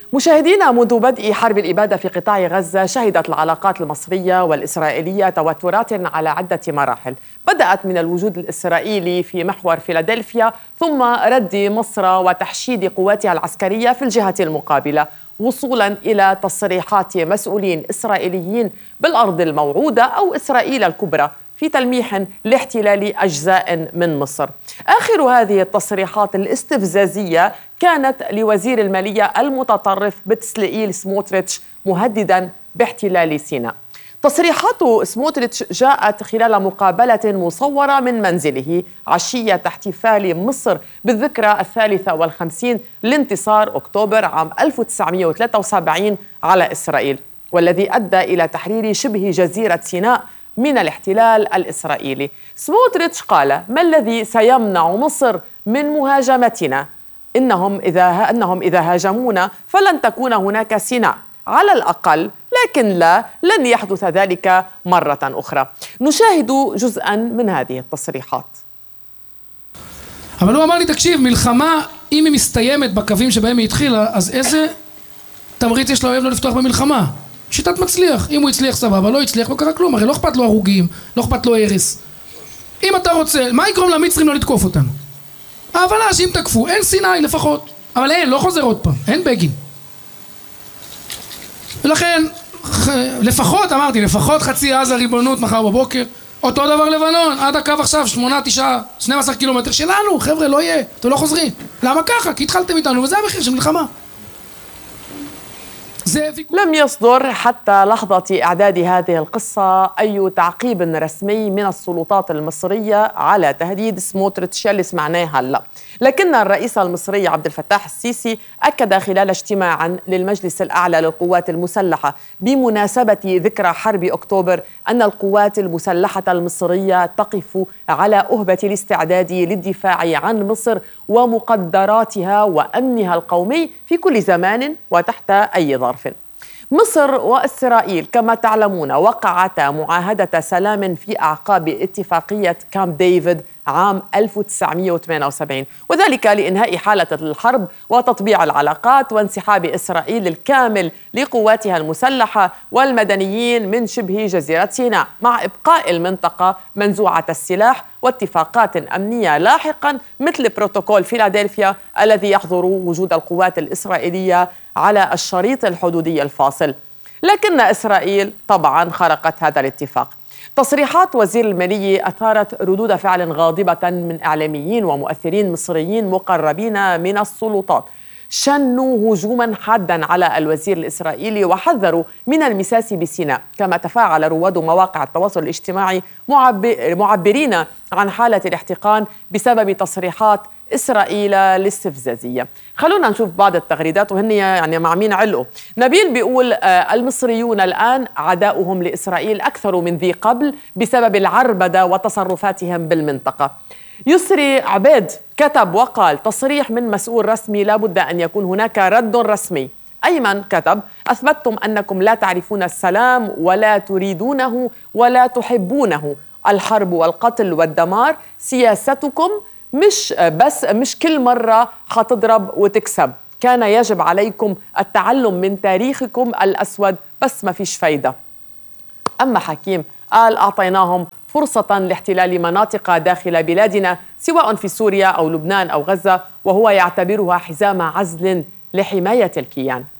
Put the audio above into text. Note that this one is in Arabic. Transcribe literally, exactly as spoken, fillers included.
مشاهدينا، منذ بدء حرب الإبادة في قطاع غزة شهدت العلاقات المصرية والإسرائيلية توترات على عدة مراحل. بدأت من الوجود الإسرائيلي في محور فيلادلفيا، ثم رد مصر وتحشيد قواتها العسكرية في الجهة المقابلة، وصولا إلى تصريحات مسؤولين إسرائيليين بالأرض الموعودة أو إسرائيل الكبرى في تلميح لاحتلال أجزاء من مصر. آخر هذه التصريحات الاستفزازية كانت لوزير المالية المتطرف بتسلئيل سموتريتش مهددا باحتلال سيناء. تصريحات سموتريتش جاءت خلال مقابلة مصورة من منزله عشية احتفال مصر بالذكرى الثالثة والخمسين لانتصار أكتوبر عام ألف وتسعمئة وثلاثة وسبعين على إسرائيل، والذي أدى إلى تحرير شبه جزيرة سيناء من الاحتلال الإسرائيلي. سموتريتش قال: ما الذي سيمنع مصر من مهاجمتنا؟ إنهم إذا أنهم إذا هاجمونا فلن تكون هناك سيناء على الأقل، لكن لا لن يحدث ذلك مرة أخرى. نشاهد جزءا من هذه التصريحات. אבל הוא אמר לי, תקשיב, מלחמה, אם היא מסתיימת בקווים שבהם היא התחילה, אז איזה תמריץ יש לאויב לא לפתוח במלחמה? שיטת מצליח. אם הוא הצליח סבבה, לא הצליח, לא קרה כלום. הרי לא אכפת לו הרוגים, לא אכפת לו הרס. אם אתה רוצה, מה יגרום למצרים לא לתקוף אותנו? ההבנה שאם תקפו, אין סיני לפחות. אבל אין, לא חוזר עוד פעם, אין בגין. ולכן, לפחות, אמרתי, לפחות חצי עזה ריבונות מחר בבוקר. אותו דבר לבנון, עד הקו עכשיו, שמונה, תשעה, שנים עשר קילומטר שלנו. חבר'ה, לא יהיה, אתם לא חוזרים. למה ככה? כי התחלתם איתנו, וזה המחיר של מלחמה. لم يصدر حتى لحظة إعداد هذه القصة أي تعقيب رسمي من السلطات المصرية على تهديد سموتريتش اللي سمعناه هلا، لكن الرئيس المصري عبد الفتاح السيسي أكد خلال اجتماع للمجلس الأعلى للقوات المسلحة بمناسبة ذكرى حرب أكتوبر أن القوات المسلحة المصرية تقف على أهبة الاستعداد للدفاع عن مصر ومقدراتها وأمنها القومي في كل زمان وتحت أي ظرف. مصر وإسرائيل كما تعلمون وقعتا معاهدة سلام في أعقاب اتفاقية كامب ديفيد عام ألف وتسعمئة وثمانية وسبعين، وذلك لإنهاء حالة الحرب وتطبيع العلاقات وانسحاب إسرائيل الكامل لقواتها المسلحة والمدنيين من شبه جزيرة سيناء، مع إبقاء المنطقة منزوعة السلاح واتفاقات أمنية لاحقا مثل بروتوكول فيلادلفيا الذي يحظر وجود القوات الإسرائيلية على الشريط الحدودي الفاصل. لكن إسرائيل طبعا خرقت هذا الاتفاق. تصريحات وزير المالية أثارت ردود فعل غاضبة من إعلاميين ومؤثرين مصريين مقربين من السلطات، شنوا هجوما حادا على الوزير الإسرائيلي وحذروا من المساس بسيناء. كما تفاعل رواد مواقع التواصل الاجتماعي معبرين عن حالة الاحتقان بسبب تصريحات إسرائيل الاستفزازية. خلونا نشوف بعض التغريدات وهن يعني مع مين علقوا. نبيل بيقول: آه المصريون الآن عداؤهم لإسرائيل أكثر من ذي قبل بسبب العربدة وتصرفاتهم بالمنطقة. يسري عبيد كتب وقال: تصريح من مسؤول رسمي لا بد أن يكون هناك رد رسمي. أيمن كتب: أثبتتم أنكم لا تعرفون السلام ولا تريدونه ولا تحبونه. الحرب والقتل والدمار سياستكم، مش بس مش كل مرة حتضرب وتكسب. كان يجب عليكم التعلم من تاريخكم الأسود، بس ما فيش فايدة. أما حكيم قال: أعطيناهم فرصة لاحتلال مناطق داخل بلادنا سواء في سوريا أو لبنان أو غزة، وهو يعتبرها حزام عزل لحماية الكيان.